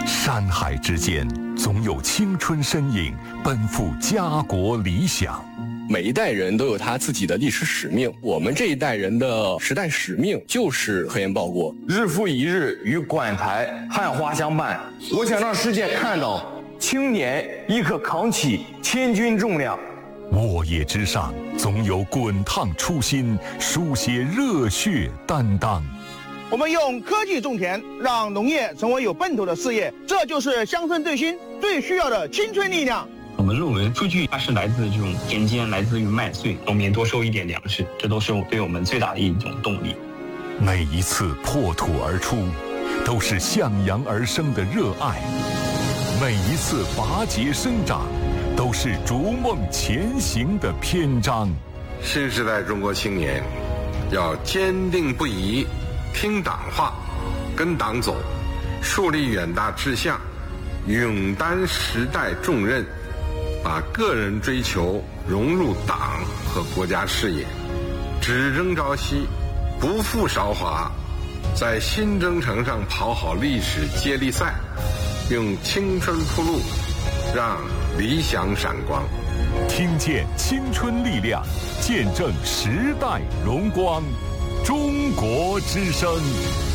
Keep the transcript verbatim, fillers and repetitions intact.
山海之间，总有青春身影奔赴家国理想。 每一代人都有他自己的历史使命，我们这一代人的时代使命就是科研报国。 日复一日与馆台汉花相伴，我想让世界看到青年亦可扛起千钧重量。 沃野之上，总有滚烫初心，书写热血担当。 我们用科技种田，让农业成为有奔头的事业，这就是乡村振兴最需要的青春力量。 我们认为数据它是来自这种田间，来自于麦穗，农民多收一点粮食，这都是对我们最大的一种动力。 每一次破土而出，都是向阳而生的热爱；每一次拔节生长，都是逐梦前行的篇章。 新时代中国青年要坚定不移，听党话，跟党走，树立远大志向，勇担时代重任，把个人追求融入党和国家事业，只争朝夕，不负韶华，在新征程上跑好历史接力赛，用青春铺路，让理想闪光。 听见青春力量，见证时代荣光。中国之声。